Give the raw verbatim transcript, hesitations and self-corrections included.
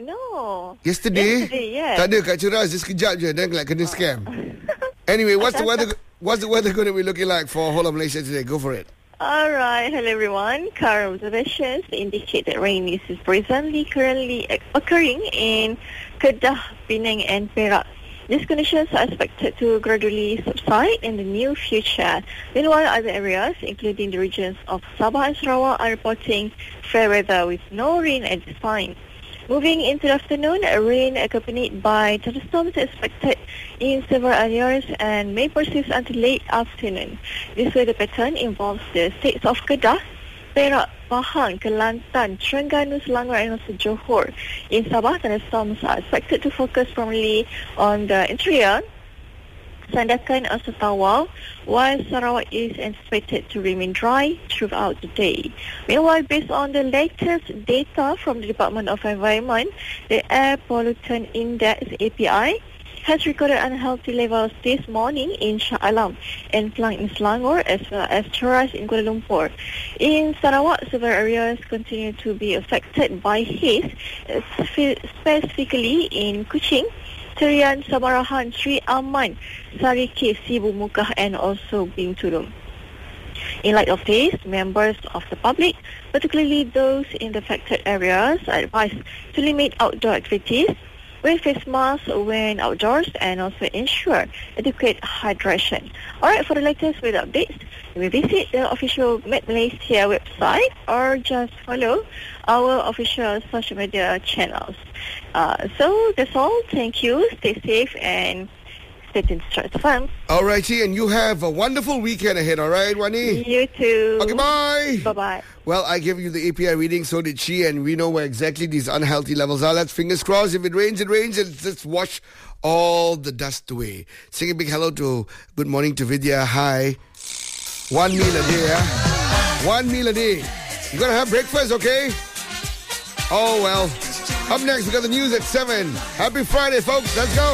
No. Yesterday? Yesterday, yes. Tak ada kat Ceras, just sekejap je, then like kena scam. Anyway, what's the weather What's the weather going to be looking like for whole of Malaysia today? Go for it. Alright, hello everyone. Current observations indicate that rain is presently currently occurring in Kedah, Penang and Perak. These conditions are expected to gradually subside in the near future. Meanwhile, other areas, including the regions of Sabah and Sarawak, are reporting fair weather with no rain at this time. Moving into the afternoon, rain accompanied by thunderstorms is expected in several areas and may persist until late afternoon. This weather pattern involves the states of Kedah, Perak, Pahang, Kelantan, Terengganu, Selangor and also Johor. In Sabah, thunderstorms are expected to focus primarily on the interior, Sandakan also Tawau, while Sarawak is anticipated to remain dry throughout the day. Meanwhile, based on the latest data from the Department of Environment, the Air Pollutant Index A P I has recorded unhealthy levels this morning in Shah Alam and Klang in Selangor as well as Cheras in Kuala Lumpur. In Sarawak, several areas continue to be affected by haze, specifically in Kuching, Terian, Samarahan, Sri Aman, Sarikih, Sibu Mukah and also Bing Turun. In light of this, members of the public, particularly those in the affected areas, are advised to limit outdoor activities, wear face masks when outdoors and also ensure adequate hydration. Alright, for the latest weather updates, you may visit the official Met Malaysia website or just follow our official social media channels. Uh, so that's all. Thank you. Stay safe and stay tuned to Start F M. Alrighty, and you have a wonderful weekend ahead, alright, Wani? You too. Okay, bye. Bye-bye. Well, I gave you the A P I reading, so did she, and we know where exactly these unhealthy levels are. Let's fingers crossed. If it rains, it rains, and just wash all the dust away. Sing a big hello to good morning to Vidya. Hi. One meal a day, yeah? One meal a day. You're gonna have breakfast, okay? Oh, well. Up next, we got the news at seven. Happy Friday, folks. Let's go.